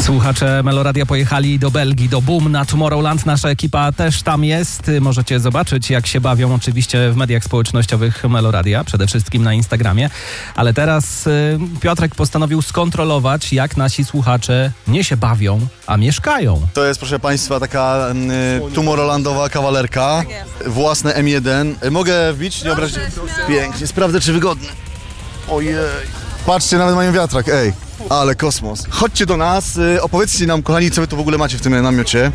Słuchacze Meloradia pojechali do Belgii, do Boom na Tomorrowland. Nasza ekipa też tam jest. Możecie zobaczyć, jak się bawią oczywiście w mediach społecznościowych Meloradia, przede wszystkim na Instagramie. Ale teraz Piotrek postanowił skontrolować, jak nasi słuchacze nie się bawią, a mieszkają. To jest, proszę Państwa, taka Tomorrowlandowa kawalerka. Tak jest. Własne M1. Mogę wbić? Nie obrazić? Pięknie, sprawdzę, czy wygodne. Ojej. Patrzcie, nawet mają wiatrak, ej. Ale kosmos. Chodźcie do nas, opowiedzcie nam, kochani, co wy tu w ogóle macie w tym namiocie.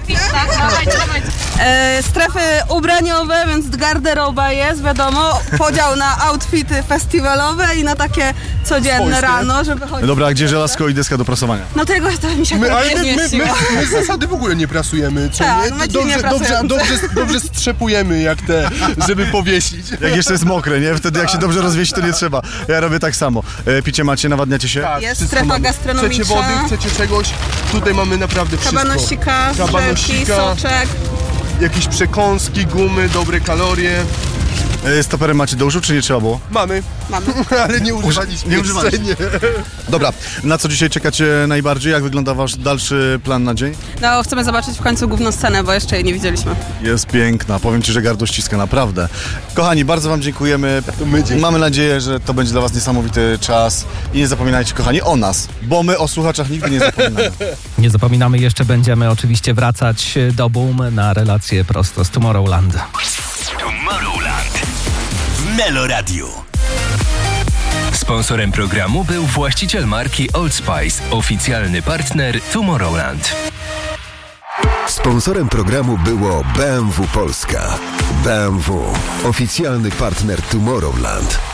Strefy ubraniowe, więc garderoba jest, wiadomo. Podział na outfity festiwalowe i na takie codzienne rano, żeby chodzić. Dobra, a gdzie żelazko i deska do prasowania? No tego to mi się My z zasady w ogóle nie prasujemy, co tak, nie? my ci nie pracujący. Dobrze strzepujemy jak te, żeby powiesić. Jak jeszcze jest mokre, nie? Wtedy jak się dobrze rozwiesi, to nie trzeba. Ja robię tak samo. Picie macie, nawadniacie się? Tak, Jest wszystko strefa mamy. gastronomiczna. Chcecie wody, chcecie czegoś? Tutaj mamy naprawdę wszystko. Kabanosika, żelki, Kabanosika, soczek. jakieś przekąski, gumy, dobre kalorie. Stoperem macie do uszu, czy nie trzeba było? Mamy, ale nie używaliśmy. Nie używaliście. jeszcze, nie. Dobra, na co dzisiaj czekacie najbardziej? Jak wygląda wasz dalszy plan na dzień? No, chcemy zobaczyć w końcu główną scenę, bo jeszcze jej nie widzieliśmy. Jest piękna, powiem ci, że gardło ściska, naprawdę. Kochani, bardzo wam dziękujemy. Mamy nadzieję, że to będzie dla was niesamowity czas. I nie zapominajcie, kochani, o nas, bo my o słuchaczach nigdy nie zapominamy. Nie zapominamy, jeszcze będziemy oczywiście wracać do Boom na relacje prosto z Tomorrowland. Tomorrowland w Meloradiu. Sponsorem programu był właściciel marki Old Spice, oficjalny partner Tomorrowland. Sponsorem programu było BMW Polska. BMW, oficjalny partner Tomorrowland.